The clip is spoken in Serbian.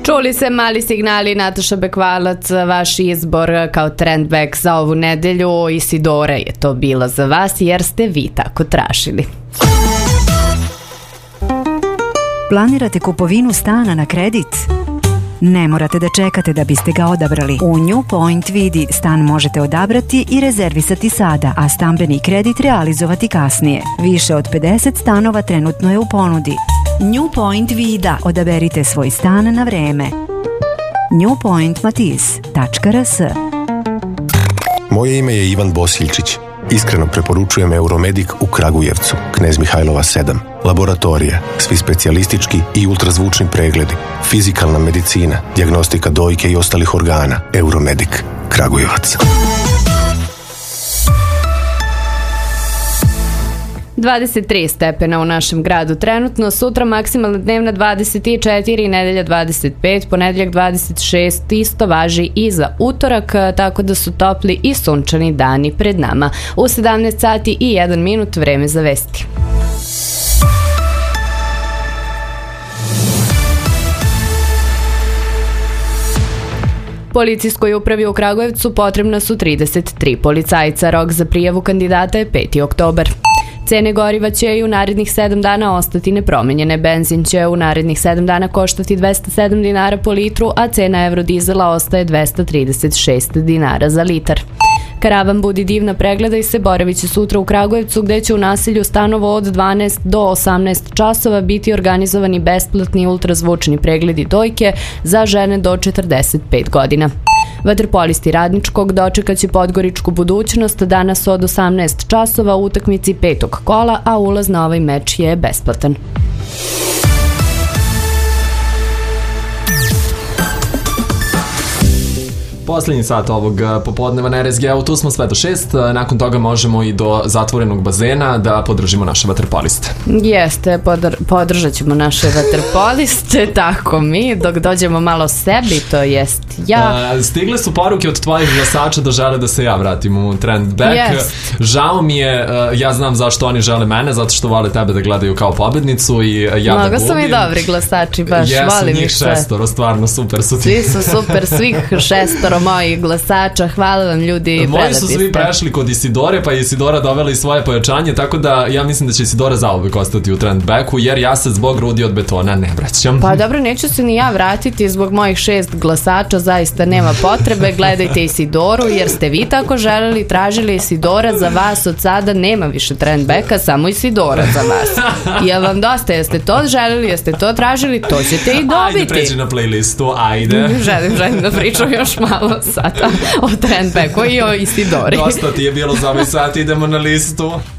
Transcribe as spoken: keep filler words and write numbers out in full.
Čuli se mali signali, Nataša Bekvalac, vaš izbor kao trendback za ovu nedelju. Isidora je to bila za vas jer ste vi tako tražili. Planirate kupovinu stana na kredit? Ne morate da čekate da biste ga odabrali. U New Point Vidi stan možete odabrati i rezervisati sada, a stambeni kredit realizovati kasnije. Više od pedeset stanova trenutno je u ponudi. New Point Vida. Odaberite svoj stan na vreme. new point matis tačka r s. Moje ime je Ivan Bosiljčić. Iskreno preporučujem Euromedik u Kragujevcu, Knez Mihajlova sedam. Laboratorija, svi specijalistički i ultrazvučni pregledi, fizikalna medicina, dijagnostika dojke i ostalih organa. Euromedik, Kragujevac. dvadeset tri stepena u našem gradu trenutno, sutra maksimalna dnevna dvadeset četiri, nedelja dvadeset pet, ponedeljak dvadeset šest, isto važi i za utorak, tako da su topli i sunčani dani pred nama. U sedamnaest sati i jedan minut vreme za vesti. Policijskoj upravi u Kragujevcu potrebna su trideset tri policajca. Rok za prijavu kandidata je peti oktobar. Cene goriva će i u narednih sedam dana ostati nepromenjene. Benzin će u narednih sedam dana koštati dvesta sedam dinara po litru, a cena eurodizela ostaje dvesta trideset šest dinara za litar. Karavan Budi divna pregledaj se boravit će sutra u Kragujevcu, gde će u naselju stanovo od dvanaest do osamnaest časova biti organizovani besplatni ultrazvučni pregledi dojke za žene do četrdeset pet godina. Vaterpolisti Radničkog dočekaće Podgoričku budućnost danas od osamnaest časova u utakmici petog kola, a ulaz na ovaj meč je besplatan. Poslednji sat ovog popodneva na R S G-u, tu smo sve do šest, nakon toga možemo i do zatvorenog bazena da podržimo naše vaterpoliste. Jeste, podr podržat ćemo naše vaterpoliste, tako mi, dok dođemo malo sebi, to jest ja. Uh, stigle su poruke od tvojih glasača da žele da se ja vratim u trend back. Yes. Žao mi je, uh, ja znam zašto oni žele mene, zato što vole tebe da gledaju kao pobednicu i ja Mnogo da gubim. Mnogo su mi dobri glasači, baš Jesu, volim ih sve. Jesu, njih šestoro, stvarno super su ti. Svi su super, svih šestoro mojih glasača, hvala vam ljudi. Moji su svi prešli kod Isidore, pa je Isidora dovela i svoje pojačanje, tako da ja mislim da će Isidora zauvek ostati u trendbacku, jer ja se zbog Rudi od betona ne vraćam. Pa dobro, neću se ni ja vratiti zbog mojih šest glasača, zaista nema potrebe, gledajte Isidoru, jer ste vi tako želeli, tražili Isidora, za vas od sada nema više trendbacka, samo Isidora za vas. Jel vam dosta, jeste to želeli, jeste to tražili, to ćete i dobiti. Ajde, pređi na playlistu, ajde. Želim, želim da pričam još malo sada o trendbacku i o Isidori. Dosta ti je bilo za ovaj sat, idemo na listu.